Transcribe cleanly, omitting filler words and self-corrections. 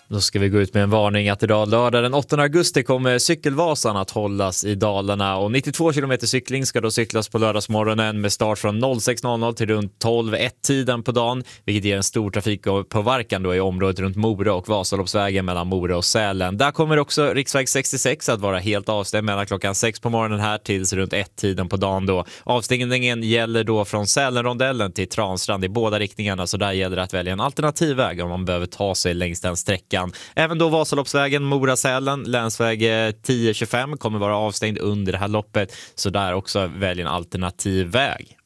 Då ska vi gå ut med en varning att idag lördag den 8 augusti kommer cykelvasan att hållas i Dalarna och 92 kilometer cykling ska då cyklas på lördagsmorgonen med start från 06.00 till runt 12:01-tiden på dagen, vilket ger en stor trafikpåverkan då i området runt Mora och Vasaloppsvägen mellan Mora och Sälen. Där kommer också riksväg 66 att vara helt avstängd mellan klockan 6 på morgonen här tills runt 1-tiden på dagen då. Avstängningen gäller då från Sälenrondellen till Transtrand i båda riktningarna, så där gäller det att välja en alternativ väg om man behöver ta sig längs den sträckan. Även då Vasaloppsvägen Mora-Sälen, länsväg 1025 kommer vara avstängd under det här loppet, så där också välj en alternativ väg.